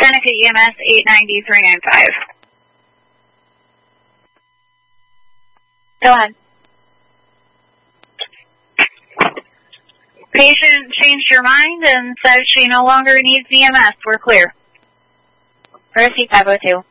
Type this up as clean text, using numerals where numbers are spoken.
Seneca EMS 890-395. Go ahead. Patient changed her mind and says she no longer needs EMS. We're clear. Mercy 502.